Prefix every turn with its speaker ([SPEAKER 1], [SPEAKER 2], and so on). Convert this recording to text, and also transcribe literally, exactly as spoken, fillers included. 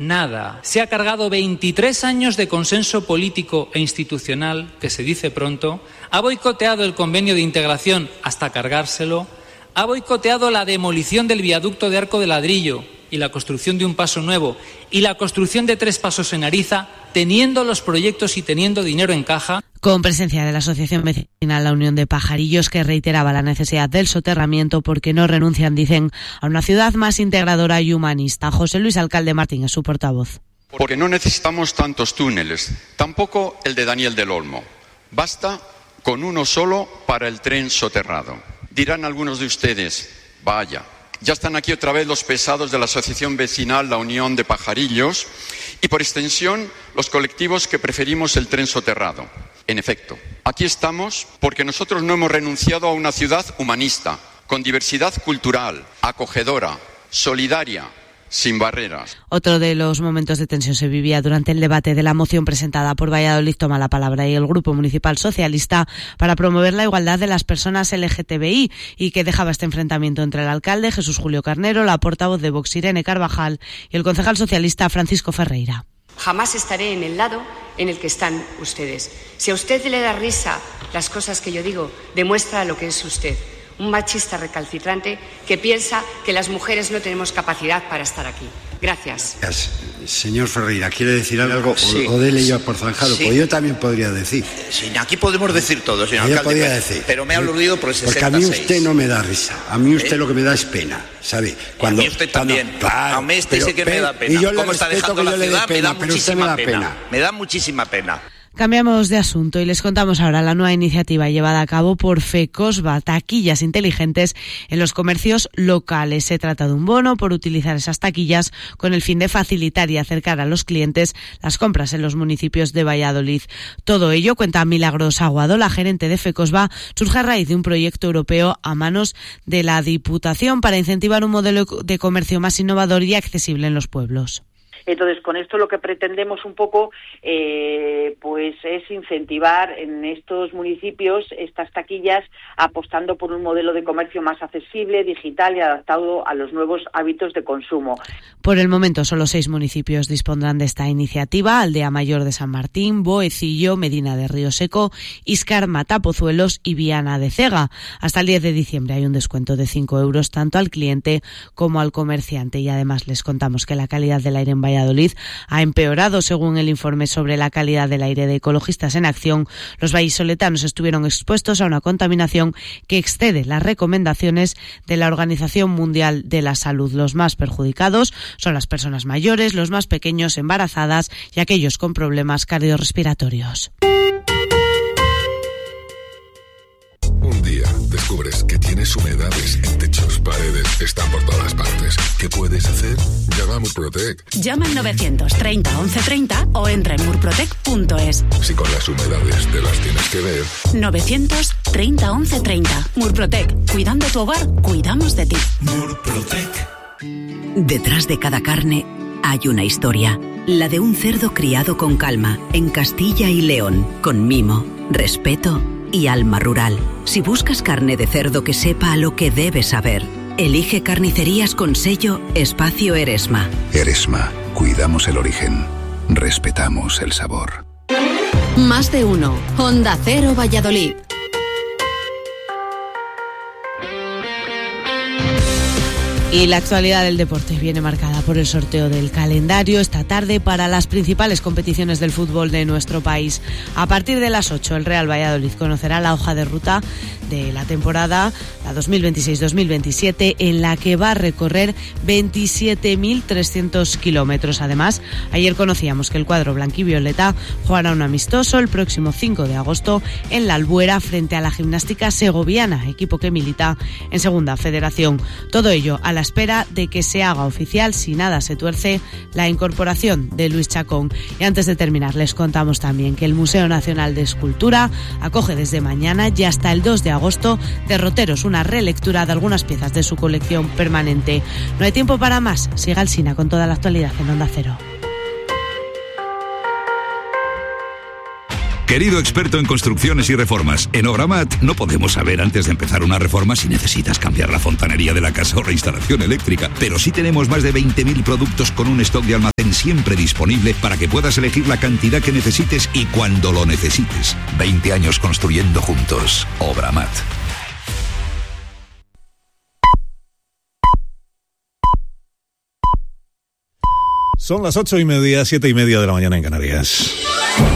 [SPEAKER 1] nada. Se ha cargado veintitrés años de consenso político e institucional, que se dice pronto, ha boicoteado el convenio de integración hasta cargárselo, ha boicoteado la demolición del viaducto de Arco de Ladrillo y la construcción de un paso nuevo y la construcción de tres pasos en Ariza, teniendo los proyectos y teniendo dinero en caja.
[SPEAKER 2] Con presencia de la Asociación Vecinal La Unión de Pajarillos, que reiteraba la necesidad del soterramiento porque no renuncian, dicen, a una ciudad más integradora y humanista. José Luis Alcalde Martín es su portavoz.
[SPEAKER 3] Porque no necesitamos tantos túneles, tampoco el de Daniel del Olmo. Basta con uno solo para el tren soterrado. Dirán algunos de ustedes, vaya, ya están aquí otra vez los pesados de la Asociación Vecinal La Unión de Pajarillos y, por extensión, los colectivos que preferimos el tren soterrado. En efecto, aquí estamos porque nosotros no hemos renunciado a una ciudad humanista, con diversidad cultural, acogedora, solidaria, sin barreras.
[SPEAKER 2] Otro de los momentos de tensión se vivía durante el debate de la moción presentada por Valladolid Toma la Palabra y el Grupo Municipal Socialista para promover la igualdad de las personas L G T B I y que dejaba este enfrentamiento entre el alcalde Jesús Julio Carnero, la portavoz de Vox Irene Carvajal y el concejal socialista Francisco Ferreira.
[SPEAKER 4] Jamás estaré en el lado en el que están ustedes. Si a usted le da risa las cosas que yo digo, demuestra lo que es usted. Un machista recalcitrante que piensa que las mujeres no tenemos capacidad para estar aquí. Gracias.
[SPEAKER 5] Señor Ferreira, ¿quiere decir algo?
[SPEAKER 6] Sí.
[SPEAKER 5] O, o dele yo por zanjado,
[SPEAKER 6] Sí.
[SPEAKER 5] porque yo también podría decir.
[SPEAKER 6] Sí, aquí podemos decir todo, señor
[SPEAKER 5] Yo
[SPEAKER 6] alcalde.
[SPEAKER 5] podría
[SPEAKER 6] pero,
[SPEAKER 5] decir.
[SPEAKER 6] pero me ha aludido por el
[SPEAKER 5] Porque
[SPEAKER 6] sesenta
[SPEAKER 5] a
[SPEAKER 6] y seis.
[SPEAKER 5] mí usted no me da risa. A mí usted
[SPEAKER 6] ¿Eh?
[SPEAKER 5] lo que me da es pena, ¿sabe?
[SPEAKER 6] Cuando, a mí usted también.
[SPEAKER 5] Cuando, claro,
[SPEAKER 6] a mí este
[SPEAKER 5] pero,
[SPEAKER 6] sí que me da pena.
[SPEAKER 5] Y yo le
[SPEAKER 6] ¿Cómo está
[SPEAKER 5] respeto
[SPEAKER 6] dejando
[SPEAKER 5] que
[SPEAKER 6] la
[SPEAKER 5] yo le dé
[SPEAKER 6] ciudad?
[SPEAKER 5] pena,
[SPEAKER 6] me da
[SPEAKER 5] pero usted me
[SPEAKER 6] muchísima
[SPEAKER 5] da
[SPEAKER 6] pena.
[SPEAKER 5] pena.
[SPEAKER 6] Me da muchísima pena.
[SPEAKER 2] Cambiamos de asunto y les contamos ahora la nueva iniciativa llevada a cabo por FECOSBA, taquillas inteligentes en los comercios locales. Se trata de un bono por utilizar esas taquillas con el fin de facilitar y acercar a los clientes las compras en los municipios de Valladolid. Todo ello, cuenta Milagros Aguado, la gerente de FECOSBA, surge a raíz de un proyecto europeo a manos de la Diputación para incentivar un modelo de comercio más innovador y accesible en los pueblos.
[SPEAKER 7] Entonces, con esto lo que pretendemos un poco eh, pues es incentivar en estos municipios estas taquillas apostando por un modelo de comercio más accesible, digital y adaptado a los nuevos hábitos de consumo.
[SPEAKER 2] Por el momento, solo seis municipios dispondrán de esta iniciativa: Aldea Mayor de San Martín, Boecillo, Medina de Río Seco, Íscar, Matapozuelos y Viana de Cega. Hasta el diez de diciembre hay un descuento de cinco euros tanto al cliente como al comerciante y además les contamos que la calidad del aire en Valladolid Valladolid ha empeorado. Según el informe sobre la calidad del aire de Ecologistas en Acción, los vallisoletanos estuvieron expuestos a una contaminación que excede las recomendaciones de la Organización Mundial de la Salud. Los más perjudicados son las personas mayores, los más pequeños, embarazadas y aquellos con problemas cardiorrespiratorios.
[SPEAKER 8] Un día descubres que tienes humedades en techos, paredes, están por todas partes. ¿Qué puedes hacer? Llama a Murprotec.
[SPEAKER 9] Llama al novecientos treinta once treinta o entra en murprotec punto es.
[SPEAKER 8] Si con las humedades te las tienes que ver.
[SPEAKER 9] novecientos treinta once treinta. Murprotec. Cuidando tu hogar, cuidamos de ti.
[SPEAKER 10] Murprotec. Detrás de cada carne hay una historia. La de un cerdo criado con calma en Castilla y León, con mimo, respeto y alma rural. Si buscas carne de cerdo que sepa a lo que debes saber, elige Carnicerías con sello Espacio Eresma.
[SPEAKER 11] Eresma, cuidamos el origen, respetamos el sabor.
[SPEAKER 12] Más de uno. Onda Cero Valladolid.
[SPEAKER 2] Y la actualidad del deporte viene marcada por el sorteo del calendario esta tarde para las principales competiciones del fútbol de nuestro país. A partir de las ocho, el Real Valladolid conocerá la hoja de ruta de la temporada, la dos mil veintiséis dos mil veintisiete, en la que va a recorrer veintisiete mil trescientos kilómetros. Además, ayer conocíamos que el cuadro blanquivioleta jugará un amistoso el próximo cinco de agosto en la Albuera frente a la Gimnástica Segoviana, equipo que milita en Segunda Federación. Todo ello a la espera de que se haga oficial, si nada se tuerce, la incorporación de Luis Chacón. Y antes de terminar, les contamos también que el Museo Nacional de Escultura acoge desde mañana y hasta el dos de agosto Derroteros, una relectura de algunas piezas de su colección permanente. No hay tiempo para más. Siga el Sina con toda la actualidad en Onda Cero.
[SPEAKER 13] Querido experto en construcciones y reformas, en Obramat no podemos saber antes de empezar una reforma si necesitas cambiar la fontanería de la casa o la instalación eléctrica, pero sí tenemos más de veinte mil productos con un stock de almacén siempre disponible para que puedas elegir la cantidad que necesites y cuando lo necesites. veinte años construyendo juntos. Obramat.
[SPEAKER 14] Son las ocho y media, siete y media de la mañana en Canarias.